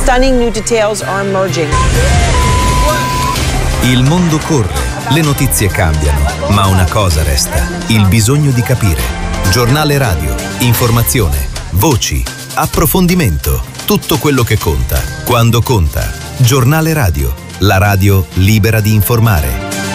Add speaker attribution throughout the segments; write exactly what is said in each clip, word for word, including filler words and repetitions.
Speaker 1: Stunning new details are emerging.
Speaker 2: Il mondo corre, le notizie cambiano, ma una cosa resta: il bisogno di capire. Giornale radio, informazione, voci, approfondimento, tutto quello che conta, quando conta. Giornale radio, la radio libera di informare.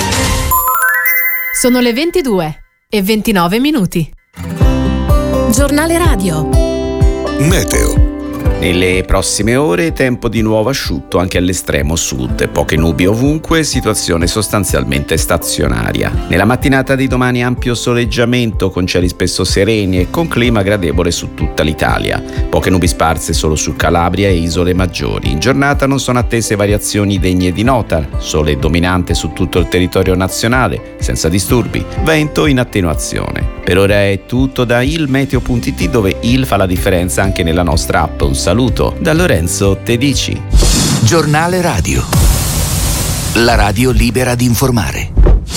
Speaker 3: Sono le ventidue e ventinove minuti. Giornale radio.
Speaker 4: Meteo.
Speaker 5: Nelle prossime ore tempo di nuovo asciutto anche all'estremo sud, poche nubi ovunque, situazione sostanzialmente stazionaria. Nella mattinata di domani ampio soleggiamento con cieli spesso sereni e con clima gradevole su tutta l'Italia. Poche nubi sparse solo su Calabria e isole maggiori. In giornata non sono attese variazioni degne di nota, sole dominante su tutto il territorio nazionale, senza disturbi, vento in attenuazione. Per ora è tutto da ilmeteo punto it, dove il fa la differenza anche nella nostra app. Un saluto da Lorenzo Tedici.
Speaker 4: Giornale radio. La radio libera di informare.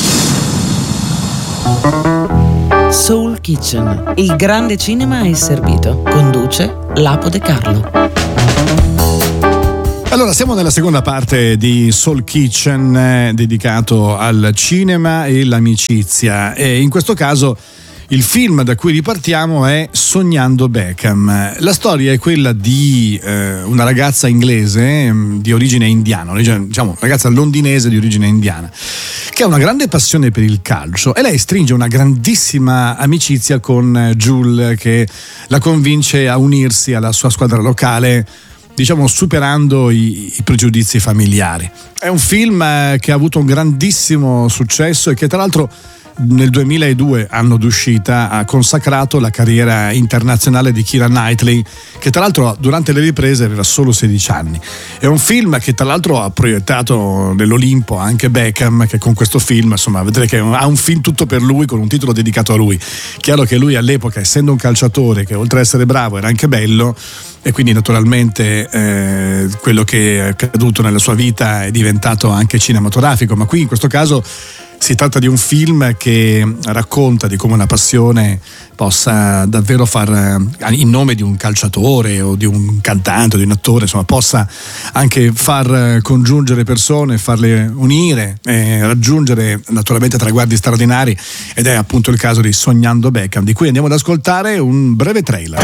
Speaker 6: Soul Kitchen. Il grande cinema è servito. Conduce Lapo De Carlo.
Speaker 7: Allora, siamo nella seconda parte di Soul Kitchen, eh, dedicato al cinema e l'amicizia, e in questo caso il film da cui ripartiamo è Sognando Beckham. La storia è quella di eh, una ragazza inglese mh, di origine indiana, diciamo ragazza londinese di origine indiana, che ha una grande passione per il calcio, e lei stringe una grandissima amicizia con Jules, che la convince a unirsi alla sua squadra locale, diciamo superando i, i pregiudizi familiari. È un film eh, che ha avuto un grandissimo successo e che tra l'altro nel duemiladue, anno d'uscita, ha consacrato la carriera internazionale di Keira Knightley, che tra l'altro durante le riprese aveva solo sedici anni. È un film che tra l'altro ha proiettato nell'Olimpo anche Beckham, che con questo film, insomma, vedrete che ha un film tutto per lui, con un titolo dedicato a lui. Chiaro che lui all'epoca, essendo un calciatore che oltre ad essere bravo era anche bello, e quindi naturalmente eh, quello che è accaduto nella sua vita è diventato anche cinematografico, ma qui in questo caso si tratta di un film che racconta di come una passione possa davvero far, in nome di un calciatore o di un cantante o di un attore, insomma, possa anche far congiungere persone, farle unire e raggiungere naturalmente traguardi straordinari, ed è appunto il caso di Sognando Beckham, di cui andiamo ad ascoltare un breve trailer.